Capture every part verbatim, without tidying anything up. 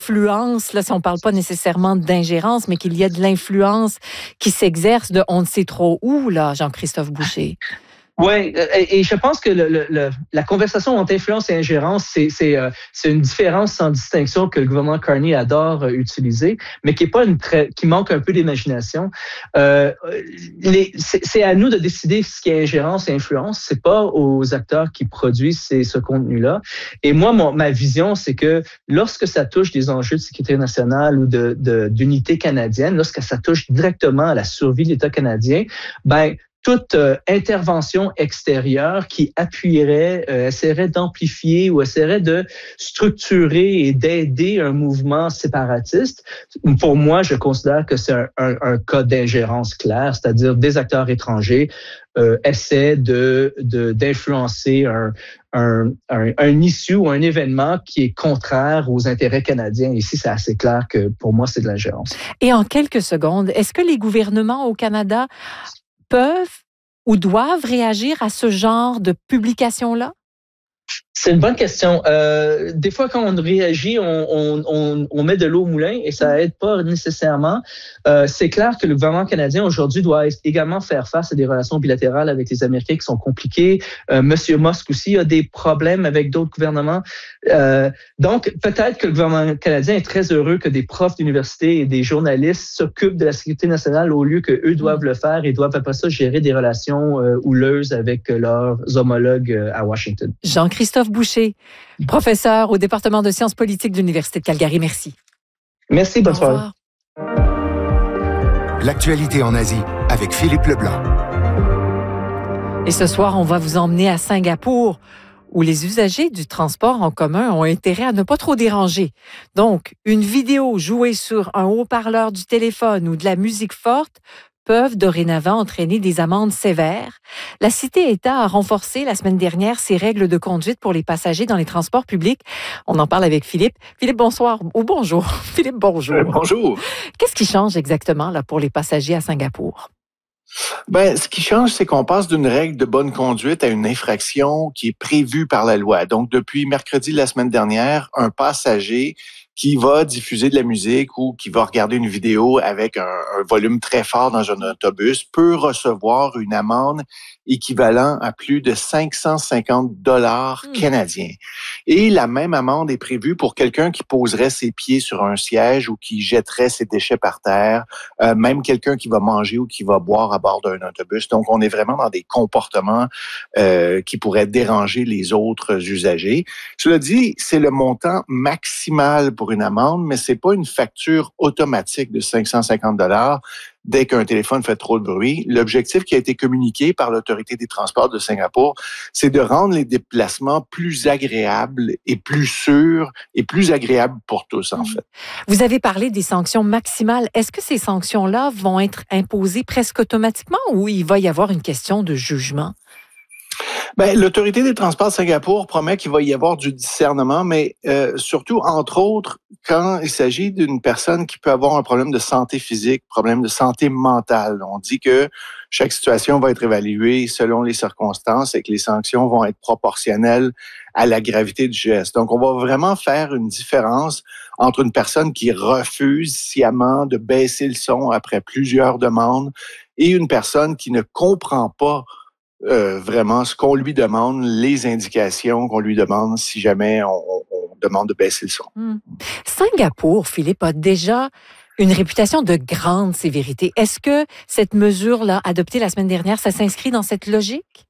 influence, là, si on ne parle pas nécessairement d'ingérence, mais qu'il y a de l'influence qui s'exerce de on ne sait trop où, là, Jean-Christophe Boucher. Oui, et, et je pense que le, le, le, la conversation entre influence et ingérence, c'est, c'est, euh, c'est une différence sans distinction que le gouvernement Carney adore euh, utiliser, mais qui est pas une très, qui manque un peu d'imagination. Euh, les, c'est, c'est à nous de décider ce qui est ingérence et influence. C'est pas aux acteurs qui produisent ces, ce contenu-là. Et moi, mon, ma vision, c'est que lorsque ça touche des enjeux de sécurité nationale ou de, de d'unité canadienne, lorsque ça touche directement à la survie de l'État canadien, ben toute euh, intervention extérieure qui appuierait, euh, essaierait d'amplifier ou essaierait de structurer et d'aider un mouvement séparatiste, pour moi, je considère que c'est un, un, un cas d'ingérence claire, c'est-à-dire des acteurs étrangers euh, essaient de, de, d'influencer un, un, un, un issue ou un événement qui est contraire aux intérêts canadiens. Ici, c'est assez clair que pour moi, c'est de l'ingérence. Et en quelques secondes, est-ce que les gouvernements au Canada peuvent ou doivent réagir à ce genre de publication-là? C'est une bonne question. Euh, des fois, quand on réagit, on, on, on, on met de l'eau au moulin et ça aide pas nécessairement. Euh, c'est clair que le gouvernement canadien aujourd'hui doit également faire face à des relations bilatérales avec les Américains qui sont compliquées. Euh, Monsieur Musk aussi a des problèmes avec d'autres gouvernements. Euh, donc, peut-être que le gouvernement canadien est très heureux que des profs d'université et des journalistes s'occupent de la sécurité nationale au lieu qu'eux doivent le faire et doivent après ça gérer des relations euh, houleuses avec leurs homologues euh, à Washington. Jean-Christophe Boucher, professeur au département de sciences politiques de l'Université de Calgary. Merci. Merci, bonne soirée. L'actualité en Asie avec Philippe Leblanc. Et ce soir, on va vous emmener à Singapour, où les usagers du transport en commun ont intérêt à ne pas trop déranger. Donc, une vidéo jouée sur un haut-parleur du téléphone ou de la musique forte peuvent dorénavant entraîner des amendes sévères. La Cité-État a renforcé la semaine dernière ses règles de conduite pour les passagers dans les transports publics. On en parle avec Philippe. Philippe, bonsoir. Ou bonjour. Philippe, bonjour. Euh, bonjour. Qu'est-ce qui change exactement là, pour les passagers à Singapour? Ben, ce qui change, c'est qu'on passe d'une règle de bonne conduite à une infraction qui est prévue par la loi. Donc, depuis mercredi de la semaine dernière, un passager qui va diffuser de la musique ou qui va regarder une vidéo avec un, un volume très fort dans un autobus peut recevoir une amende équivalent à plus de cinq cent cinquante dollars mmh. canadiens. Et la même amende est prévue pour quelqu'un qui poserait ses pieds sur un siège ou qui jetterait ses déchets par terre, euh, même quelqu'un qui va manger ou qui va boire à bord d'un autobus. Donc, on est vraiment dans des comportements euh, qui pourraient déranger les autres usagers. Cela dit, c'est le montant maximal pour une amende, mais c'est pas une facture automatique de cinq cent cinquante dollars. Dès qu'un téléphone fait trop de bruit. L'objectif qui a été communiqué par l'Autorité des transports de Singapour, c'est de rendre les déplacements plus agréables et plus sûrs et plus agréables pour tous, en fait. Vous avez parlé des sanctions maximales. Est-ce que ces sanctions-là vont être imposées presque automatiquement ou il va y avoir une question de jugement? Ben, l'Autorité des transports de Singapour promet qu'il va y avoir du discernement, mais euh, surtout, entre autres, quand il s'agit d'une personne qui peut avoir un problème de santé physique, problème de santé mentale. On dit que chaque situation va être évaluée selon les circonstances et que les sanctions vont être proportionnelles à la gravité du geste. Donc, on va vraiment faire une différence entre une personne qui refuse sciemment de baisser le son après plusieurs demandes et une personne qui ne comprend pas Euh, vraiment ce qu'on lui demande, les indications qu'on lui demande si jamais on, on demande de baisser le son. Mmh. Singapour, Philippe, a déjà une réputation de grande sévérité. Est-ce que cette mesure-là, adoptée la semaine dernière, ça s'inscrit dans cette logique?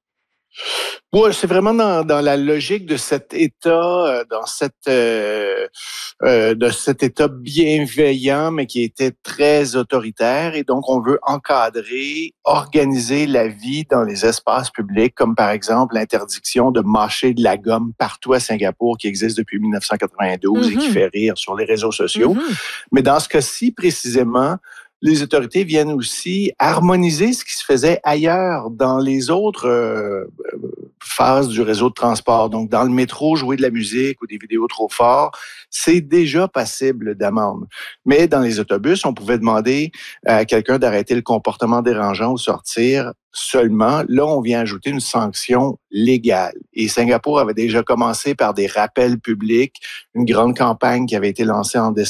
Oui, c'est vraiment dans, dans la logique de cet État, dans cette, euh, euh, de cet État bienveillant, mais qui était très autoritaire. Et donc, on veut encadrer, organiser la vie dans les espaces publics, comme par exemple l'interdiction de mâcher de la gomme partout à Singapour, qui existe depuis dix-neuf cent quatre-vingt-douze mm-hmm. et qui fait rire sur les réseaux sociaux. Mm-hmm. Mais dans ce cas-ci, précisément, les autorités viennent aussi harmoniser ce qui se faisait ailleurs dans les autres euh, phase du réseau de transport. Donc, dans le métro, jouer de la musique ou des vidéos trop fort, c'est déjà passible d'amende. Mais dans les autobus, on pouvait demander à quelqu'un d'arrêter le comportement dérangeant ou sortir seulement. Là, on vient ajouter une sanction légale. Et Singapour avait déjà commencé par des rappels publics, une grande campagne qui avait été lancée en décembre